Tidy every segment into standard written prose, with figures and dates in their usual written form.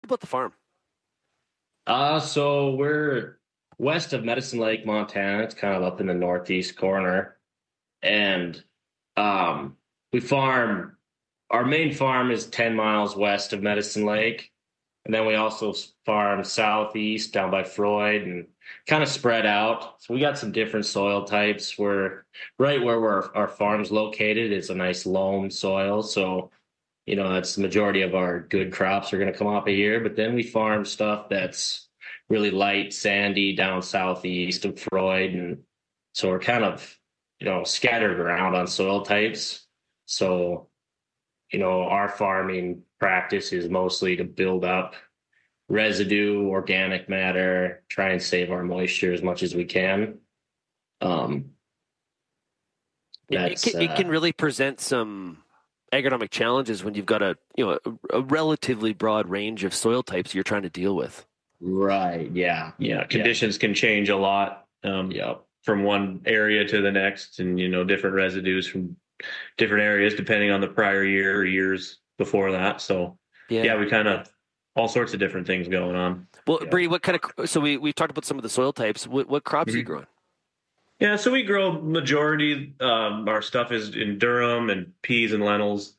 about the farm. So we're west of Medicine Lake, Montana. It's kind of up in the northeast corner. And we farm, our main farm is 10 miles west of Medicine Lake. And then we also farm southeast down by Freud and kind of spread out. So we got some different soil types. We're right where our farm's located is a nice loam soil. So, that's the majority of our good crops are going to come off of here. But then we farm stuff that's really light, sandy down southeast of Freud. And so we're kind of, scattered around on soil types. So, our farming practice is mostly to build up residue, organic matter, try and save our moisture as much as we can. It can really present some agronomic challenges when you've got a relatively broad range of soil types you're trying to deal with. Right. Yeah. Conditions can change a lot from one area to the next, and different residues from different areas depending on the prior year or years before that. So we kind of all sorts of different things going on. Well, Brady, what kind of, so we talked about some of the soil types. What crops are you growing? Yeah, so we grow majority, our stuff is in durum and peas and lentils.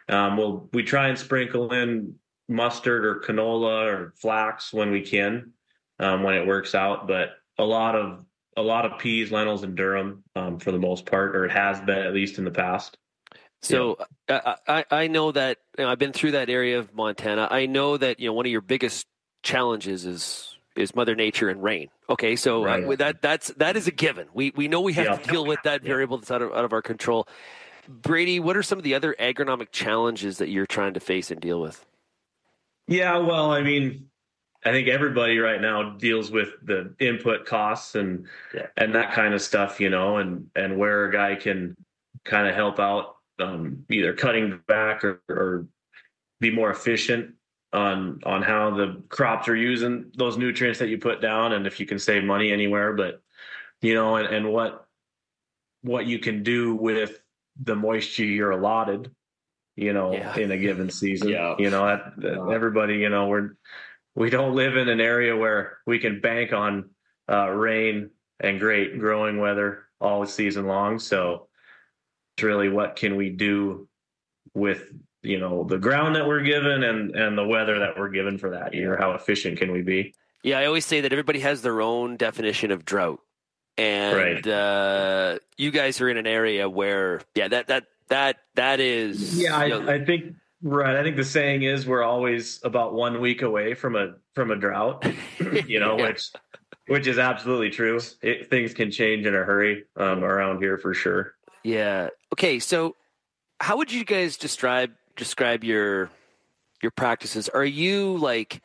We try and sprinkle in mustard or canola or flax when we can, when it works out. But a lot of peas, lentils, and durum for the most part, or it has been at least in the past. So I know that I've been through that area of Montana. I know that one of your biggest challenges is Mother Nature and rain. Okay, so that is a given. We know we have to deal with that variable that's out of our control. Brady, what are some of the other agronomic challenges that you're trying to face and deal with? Yeah, well, I mean, I think everybody right now deals with the input costs and that kind of stuff, and where a guy can kind of help out, either cutting back or be more efficient on how the crops are using those nutrients that you put down, and if you can save money anywhere. But and what you can do with the moisture you're allotted, in a given season. Everybody, we don't live in an area where we can bank on rain and great growing weather all season long. So it's really, what can we do with the ground that we're given and the weather that we're given for that year? How efficient can we be? Yeah, I always say that everybody has their own definition of drought, and you guys are in an area where that is. Yeah, I think right. I think the saying is we're always about 1 week away from a drought. Which is absolutely true. Things can change in a hurry around here for sure. Yeah. Okay. So, how would you guys describe your practices? Are you like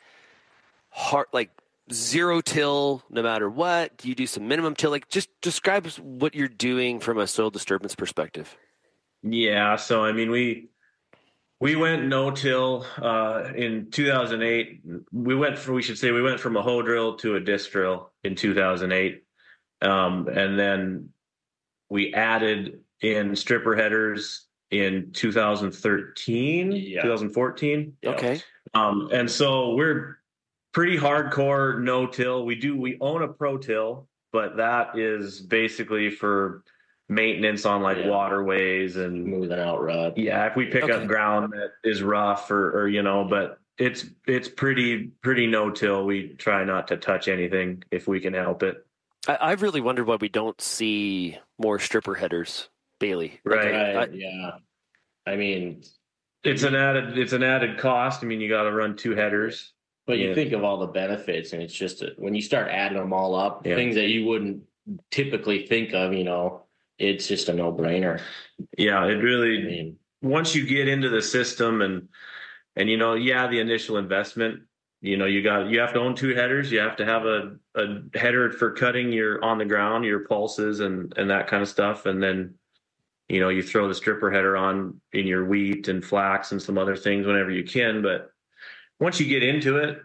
zero till no matter what? Do you do some minimum till? Just describe what you're doing from a soil disturbance perspective. Yeah. So, I mean, we went no till in 2008. We went from a hoe drill to a disc drill in 2008, and then we added in stripper headers in 2013, 2014. Okay. And so we're pretty hardcore no-till. We own a pro-till, but that is basically for maintenance on waterways and moving out rut. Yeah, if we pick up ground that is rough or but it's pretty no-till. We try not to touch anything if we can help it. I've really wondered why we don't see more stripper headers, Bailey. Right. Yeah. I mean, it's an added cost. I mean, you got to run 2 headers. But you think of all the benefits, and it's just when you start adding them all up, things that you wouldn't typically think of, it's just a no-brainer. Yeah, it really. Once you get into the system, and the initial investment, you have to own 2 headers. You have to have a header for cutting your on the ground, your pulses and that kind of stuff, and then you throw the stripper header on in your wheat and flax and some other things whenever you can. But once you get into it,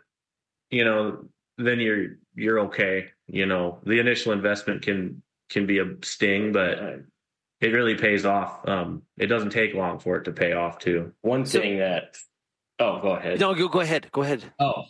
then you're okay. The initial investment can be a sting, but it really pays off. It doesn't take long for it to pay off too. One thing that, go ahead. No, go ahead. Go ahead. Oh,